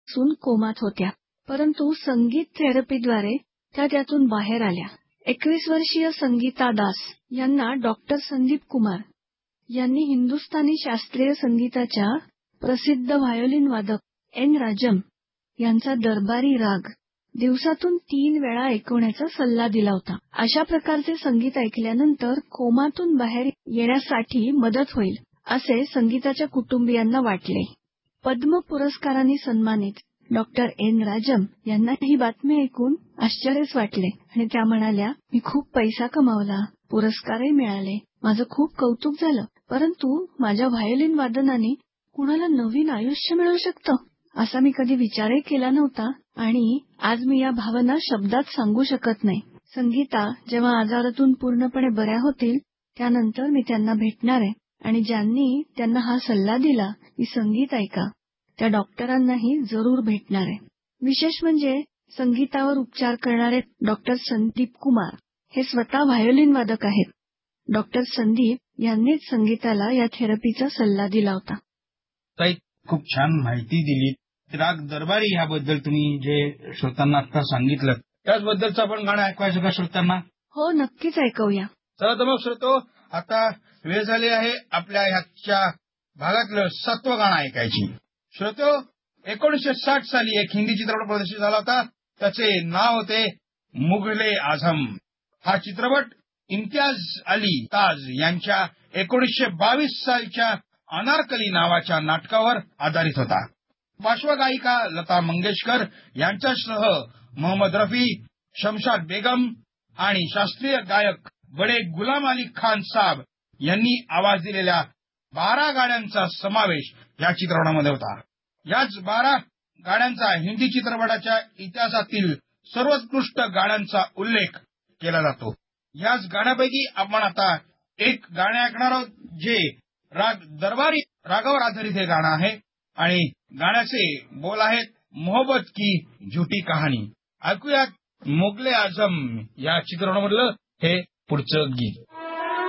पासून कोमात होत्या, परंतु संगीत थेरपीद्वारे त्या त्यातून बाहेर आल्या. 21 वर्षीय संगीता दास यांना डॉक्टर संदीप कुमार यांनी हिंदुस्थानी शास्त्रीय संगीताच्या प्रसिद्ध व्हायोलिन वादक एन. राजम यांचा दरबारी राग दिवसातून 3 वेळा ऐकवण्याचा सल्ला दिला होता. अशा प्रकारचे संगीत ऐकल्यानंतर कोमातून बाहेर येण्यासाठी मदत होईल, असे संगीताच्या कुटुंबियांना वाटले. पद्म पुरस्काराने सन्मानित डॉक्टर एन. राजम यांना ही बातमी ऐकून आश्चर्यच वाटले आणि त्या म्हणाल्या, मी खूप पैसा कमावला, पुरस्कारही मिळाले, माझं खूप कौतुक झालं, परंतु माझ्या व्हायोलिन वादनाने कुणाला नवीन आयुष्य मिळू शकतं असा मी कधी विचारही केला नव्हता आणि आज मी या भावना शब्दात सांगू शकत नाही. संगीता जेव्हा आजारातून पूर्णपणे बऱ्या होतील त्यानंतर मी त्यांना भेटणार आहे आणि ज्यांनी त्यांना हा सल्ला दिला की संगीत ऐका, त्या डॉक्टरांनाही जरूर भेटणार आहे. विशेष म्हणजे संगीतावर उपचार करणारे डॉक्टर संदीप कुमार हे स्वतः व्हायोलिन वादक आहेत. डॉक्टर संदीप यांनीच संगीताला या थेरपीचा सल्ला दिला होता. ताई, खूप छान माहिती दिली. राग दरबारी ह्याबद्दल तुम्ही जे श्रोत्यांना आता सांगितलं त्याचबद्दलचं आपण गाणं ऐकवायचं का श्रोत्यांना? हो, नक्कीच ऐकूया. चला तर मग श्रोतो, आता वेळ झाली आहे आपल्या ह्याच्या भागातलं 7वं गाणं ऐकायची. श्रोतो, 1960 साली एक हिंदी चित्रपट प्रदर्शित झाला होता. त्याचे नाव होते मुघले आझम. हा चित्रपट इम्तियाज अली ताज यांच्या 1922 सालच्या अनारकली नावाच्या नाटकावर आधारित होता. पार्श्वगायिका लता मंगेशकर यांच्यासह मोहम्मद रफी, शमशाद बेगम आणि शास्त्रीय गायक बडे गुलाम अली खान साहब यांनी आवाज दिलेल्या 12 गाण्यांचा समावेश या चित्रपटामध्ये होता. याच 12 गाण्यांचा हिंदी चित्रपटाच्या इतिहासातील सर्वोत्कृष्ट गाण्यांचा उल्लेख केला जातो. याच गाण्यापैकी आपण आता एक गाणे ऐकणार आहोत, जे राग दरबारी रागावर आधारित हे गाणं आहे आणि गाण्याचे बोल आहेत मोहब्बत की झूठी कहाणी. ऐकूयात मुघले आझम या चित्रपटामधलं हे पुढचं गीत.